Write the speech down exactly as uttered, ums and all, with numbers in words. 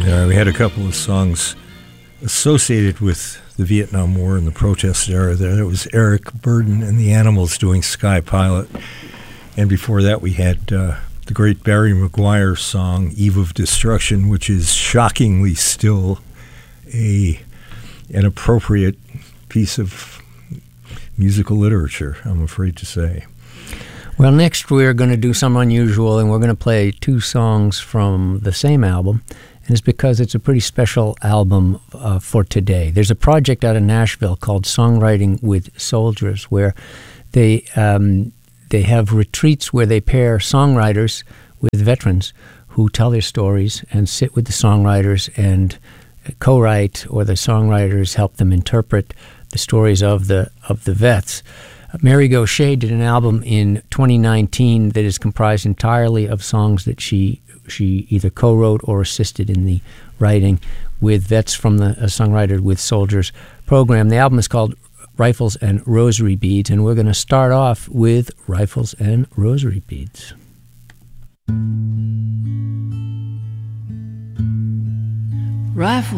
Uh, we had a couple of songs associated with the Vietnam War and the protest era there. There was Eric Burden and the Animals doing Sky Pilot. And before that we had uh, the great Barry McGuire song, Eve of Destruction, which is shockingly still a an appropriate piece of musical literature, I'm afraid to say. Well, next we're going to do something unusual, and we're going to play two songs from the same album, and it's because it's a pretty special album uh, for today. There's a project out of Nashville called Songwriting with Soldiers, where they um, they have retreats where they pair songwriters with veterans who tell their stories and sit with the songwriters and co-write, or the songwriters help them interpret the stories of the of the vets. Mary Gauthier did an album in twenty nineteen that is comprised entirely of songs that she she either co-wrote or assisted in the writing with vets from the uh, Songwriter with Soldiers program. The album is called Rifles and Rosary Beads, and we're going to start off with Rifles and Rosary Beads. Rifles